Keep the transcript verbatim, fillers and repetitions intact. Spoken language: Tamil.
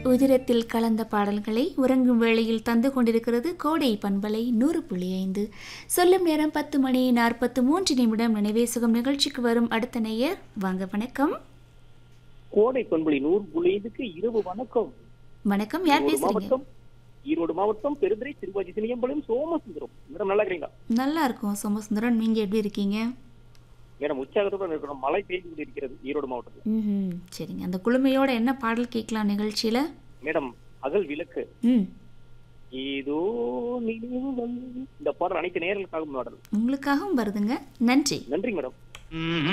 உதிரத்தில் கலந்த பாடல்களை உறங்கும் வேளையில் தந்து கொண்டிருக்கிறது கோடை பண்பலை நூறு புள்ளி ஐந்து. சொல்லும் நேரம் பத்து மணி நாற்பத்து மூன்று நிமிடம். நினைவே சுகம் நிகழ்ச்சிக்கு வரும் அடுத்த நேயர். வாங்க, வணக்கம். கோடை பண்பலை நூறு புள்ளி ஐந்துக்கு இரவு வணக்கம். வணக்கம், யார் பேசுறீங்க? ஈரோடு மாவட்டம் பெருந்துறை திருவாஜி சினியம்பாளையம் சோமசுந்தரம். மேடம் நல்லா இருக்கீங்களா? நல்லா இருக்கும் சோமசுந்தரம், நீங்க எப்படி இருக்கீங்க? மேடம் உற்சாகத்துடன் இருக்கிறோம். மழை பெய்து கொண்டு இருக்கிறது ஈரோடு மாவட்டத்தில். ம், சரிங்க. அந்த குளுமையோட என்ன பாடல் கேட்கலாம் நிகழ்ச்சியில? மேடம் அகல் விளக்கு. ம், ஏதோ நினைவுகள். இந்த பாடல் அனைத்து நேயர்களுக்காகவும் பாடல். உங்களுக்காகவும் வருதுங்க. நன்றி. நன்றி மேடம்.